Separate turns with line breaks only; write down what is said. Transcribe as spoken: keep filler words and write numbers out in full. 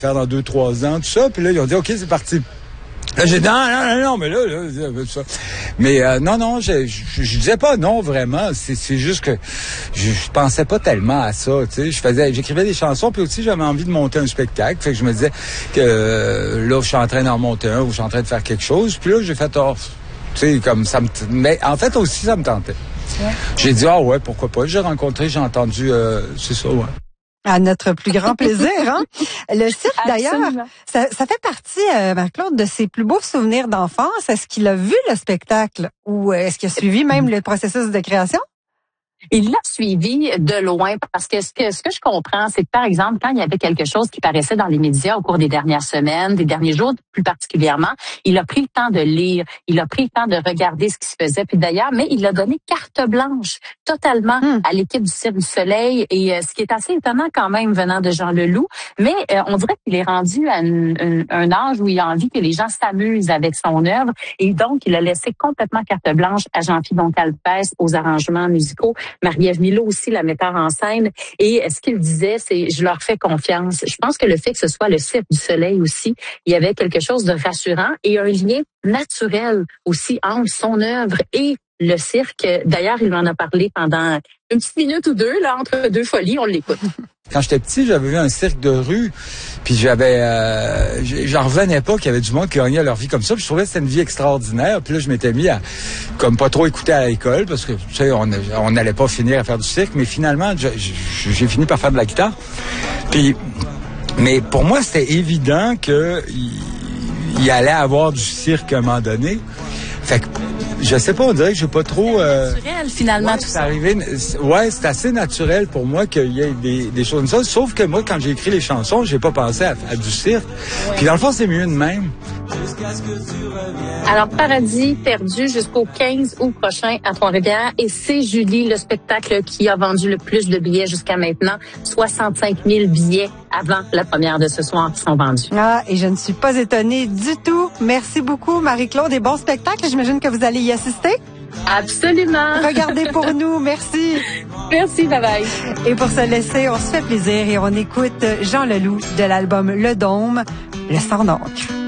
faire dans deux, trois ans, tout ça. Puis là, ils ont dit, OK, c'est parti. Là, j'ai dit, non, non, non, non, mais là, là, ça. Mais euh, non, non, je, je, je disais pas non, vraiment. C'est, c'est juste que je, je pensais pas tellement à ça, tu sais. Je faisais, j'écrivais des chansons, puis aussi, j'avais envie de monter un spectacle. Fait que je me disais que euh, là, je suis en train d'en monter un, ou je suis en train de faire quelque chose. Puis là, j'ai fait, oh, tu sais, comme ça me... T- mais en fait, aussi, ça me tentait. Ouais. J'ai dit, ah ouais, pourquoi pas. J'ai rencontré, j'ai entendu, euh, c'est ça, ouais.
À notre plus grand plaisir, hein? Le cirque, d'ailleurs, ça, ça fait partie, euh, Marc-Claude, de ses plus beaux souvenirs d'enfance. Est-ce qu'il a vu le spectacle ou est-ce qu'il a suivi même le processus de création?
Il l'a suivi de loin parce que ce que ce que je comprends, c'est que, par exemple, quand il y avait quelque chose qui paraissait dans les médias au cours des dernières semaines, des derniers jours plus particulièrement, il a pris le temps de lire, il a pris le temps de regarder ce qui se faisait. Puis d'ailleurs, mais il a donné carte blanche totalement mmh. à l'équipe du Cirque du Soleil. Et euh, ce qui est assez étonnant quand même venant de Jean Leloup, mais euh, on dirait qu'il est rendu à un, un, un âge où il a envie que les gens s'amusent avec son œuvre. Et donc, il a laissé complètement carte blanche à Jean-Philippe Doncalpes aux arrangements musicaux. Marie-Ève Milot aussi, la metteur en scène. Et ce qu'il disait, c'est « je leur fais confiance ». Je pense que le fait que ce soit le Cirque du Soleil aussi, il y avait quelque chose de rassurant et un lien naturel aussi entre son œuvre et le cirque. D'ailleurs, il m'en a parlé pendant une petite minute ou deux, là, entre deux folies, on l'écoute.
Quand j'étais petit, j'avais vu un cirque de rue, puis j'avais, euh, j'en revenais pas qu'il y avait du monde qui gagnait leur vie comme ça. Puis je trouvais que c'était une vie extraordinaire. Puis là, je m'étais mis à, comme pas trop écouter à l'école, parce que tu sais, on on n'allait pas finir à faire du cirque. Mais finalement, j'ai, j'ai fini par faire de la guitare. Puis, mais pour moi, c'était évident que il, il allait avoir du cirque à un moment donné. Fait que, je sais pas, on dirait que j'ai pas trop...
Euh, naturel, finalement,
ouais,
tout
c'est
ça.
Arrivé, ouais, c'est assez naturel pour moi qu'il y ait des, des choses comme ça. Sauf que moi, quand j'ai écrit les chansons, j'ai pas pensé à, à du cirque. Ouais. Puis dans le fond, c'est mieux de même.
Alors, Paradis perdu jusqu'au quinze août prochain à Trois-Rivières. Et c'est Julie, le spectacle qui a vendu le plus de billets jusqu'à maintenant. soixante-cinq mille billets avant la première de ce soir qui sont vendus.
Ah, et je ne suis pas étonnée du tout. Merci beaucoup, Marie-Claude, et bon spectacle. J'imagine que vous allez y assister.
Absolument.
Regardez pour nous. Merci.
Merci, bye bye.
Et pour se laisser, on se fait plaisir et on écoute Jean Leloup de l'album Le Dôme, Le Sang d'encre.